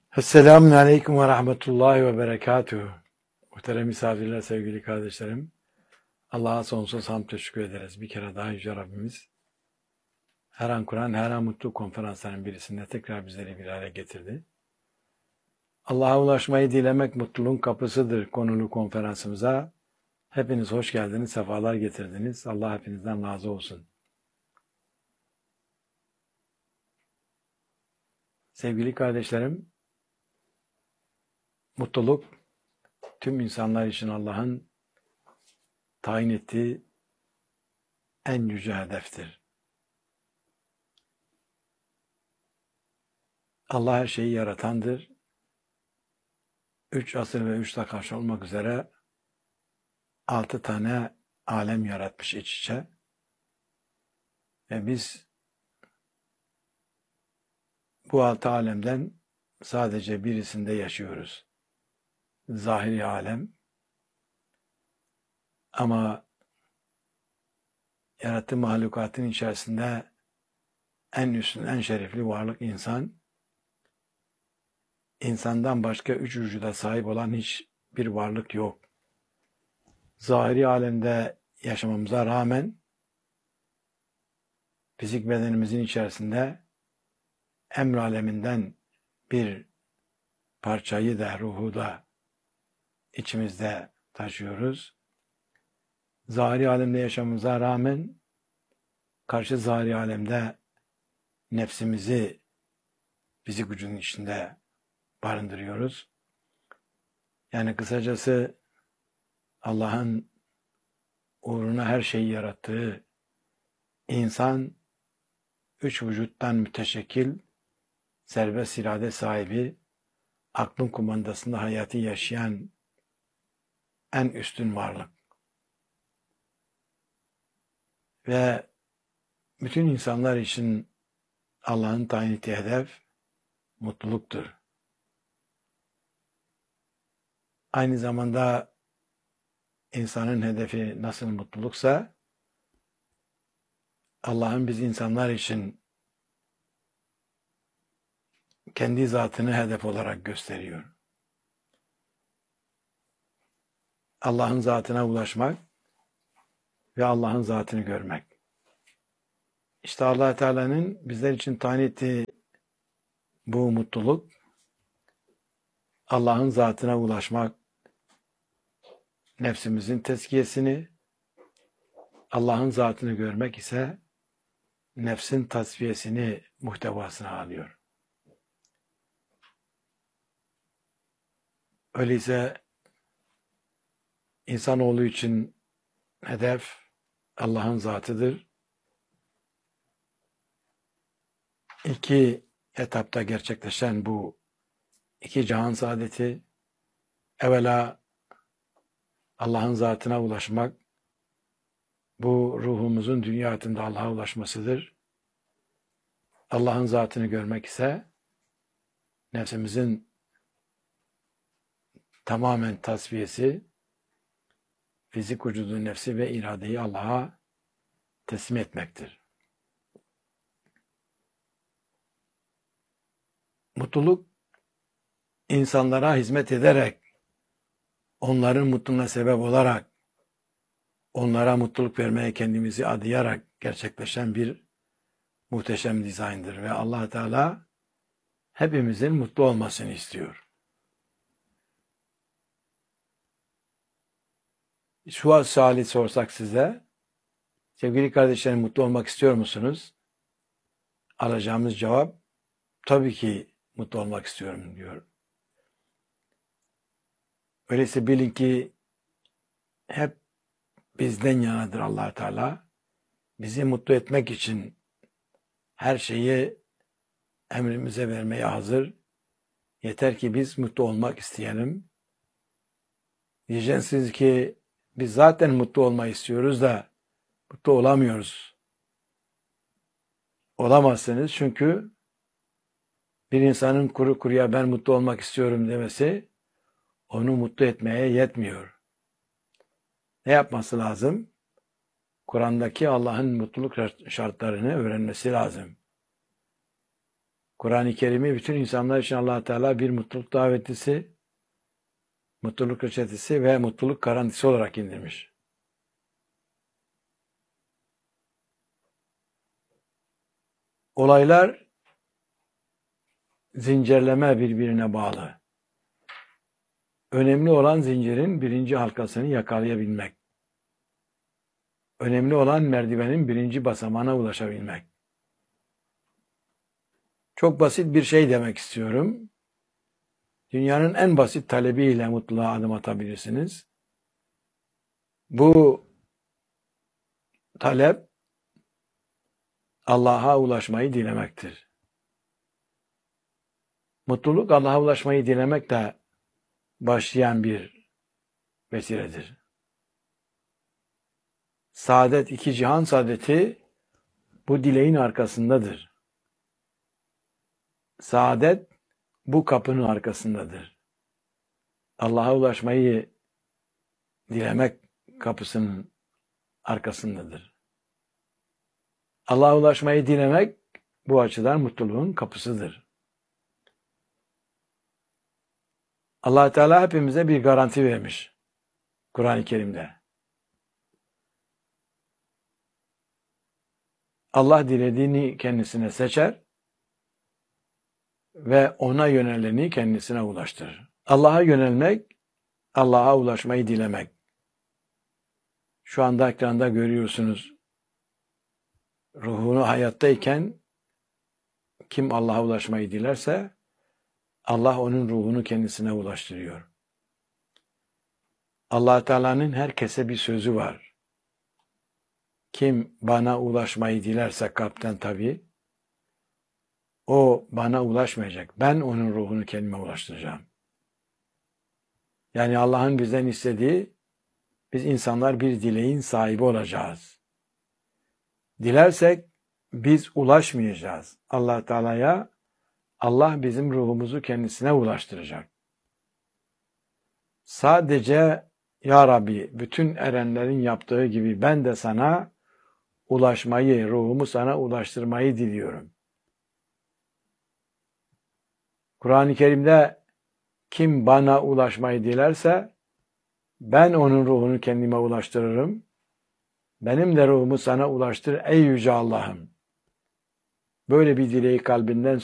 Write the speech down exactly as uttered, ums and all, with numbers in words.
Esselamun Aleyküm ve Rahmetullahi ve Berekatuhu. Muhterem misafirler, sevgili kardeşlerim. Allah'a sonsuz hamd teşekkür ederiz. Bir kere daha Yüce Rabbimiz her an Kur'an, her an Mutluluk konferanslarının birisinde tekrar bizleri bir araya getirdi. Allah'a ulaşmayı dilemek mutluluğun kapısıdır konulu konferansımıza. Hepiniz hoş geldiniz, sefalar getirdiniz. Allah hepinizden razı olsun. Sevgili kardeşlerim, mutluluk tüm insanlar için Allah'ın tayin ettiği en yüce hedeftir. Allah her şeyi yaratandır. Üç asır ve üç takarş olmak üzere altı tane alem yaratmış iç içe. Ve biz bu altı alemden sadece birisinde yaşıyoruz. Zahiri alem. Ama yarattığı mahlukatın içerisinde en üstün, en şerefli varlık insan. İnsandan başka üç vücuda sahip olan hiçbir varlık yok. Zahiri alemde yaşamamıza rağmen fizik bedenimizin içerisinde emr aleminden bir parçayı da, ruhu da içimizde taşıyoruz. Zahiri alemde yaşamamıza rağmen karşı zahiri alemde nefsimizi fizik vücudun içinde barındırıyoruz. Yani kısacası Allah'ın uğruna her şeyi yarattığı insan üç vücuttan müteşekkil, serbest irade sahibi, aklın kumandasında hayatı yaşayan en üstün varlık. Ve bütün insanlar için Allah'ın tayin ettiği hedef mutluluktur. Aynı zamanda insanın hedefi nasıl mutluluksa Allah'ın biz insanlar için kendi zatını hedef olarak gösteriyor. Allah'ın zatına ulaşmak ve Allah'ın zatını görmek. İşte Allah Teala'nın bizler için tayin ettiği bu mutluluk, Allah'ın zatına ulaşmak, nefsimizin tezkiyesini, Allah'ın zatını görmek ise nefsin tasfiyesini muhtevasına alıyor. Öyleyse insanoğlu için hedef Allah'ın zatıdır. İki etapta gerçekleşen bu iki cihan saadeti, evvela Allah'ın zatına ulaşmak, bu ruhumuzun dünya hayatında Allah'a ulaşmasıdır. Allah'ın zatını görmek ise nefsimizin tamamen tasfiyesi, fizik vücudun nefsi ve iradeyi Allah'a teslim etmektir. Mutluluk, insanlara hizmet ederek, onların mutluluğuna sebep olarak, onlara mutluluk vermeye kendimizi adayarak gerçekleşen bir muhteşem dizayndır. Ve Allah Teala hepimizin mutlu olmasını istiyor. Şu suali sorsak size, sevgili kardeşlerim, mutlu olmak istiyor musunuz? Alacağımız cevap, tabii ki mutlu olmak istiyorum diyor. Öyleyse bilin ki hep bizden yanadır Allah Teala. Bizi mutlu etmek için her şeyi emrimize vermeye hazır. Yeter ki biz mutlu olmak isteyelim. Diyeceksiniz ki biz zaten mutlu olmayı istiyoruz da mutlu olamıyoruz. Olamazsınız çünkü bir insanın kuru kuruya ben mutlu olmak istiyorum demesi onu mutlu etmeye yetmiyor. Ne yapması lazım? Kur'an'daki Allah'ın mutluluk şartlarını öğrenmesi lazım. Kur'an-ı Kerim'i bütün insanlar için Allah Teala bir mutluluk davetlisi, mutluluk reçetesi ve mutluluk garantisi olarak indirmiş. Olaylar zincirleme birbirine bağlı. Önemli olan zincirin birinci halkasını yakalayabilmek. Önemli olan merdivenin birinci basamağına ulaşabilmek. Çok basit bir şey demek istiyorum. Dünyanın en basit talebiyle mutluluğa adım atabilirsiniz. Bu talep Allah'a ulaşmayı dilemektir. Mutluluk Allah'a ulaşmayı dilemekle başlayan bir vesiledir. Saadet, iki cihan saadeti bu dileğin arkasındadır. Saadet bu kapının arkasındadır. Allah'a ulaşmayı dilemek kapısının arkasındadır. Allah'a ulaşmayı dilemek bu açıdan mutluluğun kapısıdır. Allah Teala hepimize bir garanti vermiş Kur'an-ı Kerim'de. Allah dilediğini kendisine seçer ve ona yöneleni kendisine ulaştırır. Allah'a yönelmek, Allah'a ulaşmayı dilemek. Şu anda ekranda görüyorsunuz. Ruhunu hayattayken kim Allah'a ulaşmayı dilerse Allah onun ruhunu kendisine ulaştırıyor. Allah Teala'nın herkese bir sözü var. Kim bana ulaşmayı dilerse kalpten tabii, o bana ulaşmayacak. Ben onun ruhunu kendime ulaştıracağım. Yani Allah'ın bizden istediği, biz insanlar bir dileğin sahibi olacağız. Dilersek biz ulaşmayacağız. Allah Teala'ya, Allah bizim ruhumuzu kendisine ulaştıracak. Sadece Ya Rabbi, bütün erenlerin yaptığı gibi ben de sana ulaşmayı, ruhumu sana ulaştırmayı diliyorum. Kur'an-ı Kerim'de kim bana ulaşmayı dilerse ben onun ruhunu kendime ulaştırırım. Benim de ruhumu sana ulaştır ey yüce Allah'ım. Böyle bir dileği kalbinden